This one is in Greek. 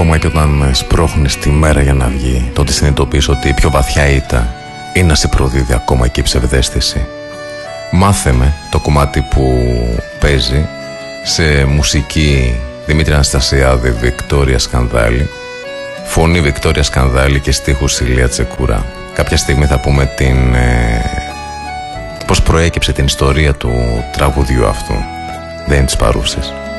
ακόμα και όταν σπρώχνεις τη μέρα για να βγει, τότε συνειδητοποιείς ότι η πιο βαθιά ήττα είναι να σε προδίδει ακόμα και η ψευδαίσθηση. Μάθε με, το κομμάτι που παίζει σε μουσική Δημήτρη Αναστασιάδη, Βικτόρια Σκανδάλη, φωνή Βικτόρια Σκανδάλη και στίχους Ηλία Τσεκούρα. Κάποια στιγμή θα πούμε πώς προέκυψε την ιστορία του τραγουδιού αυτού. Δεν είναι της παρούσης.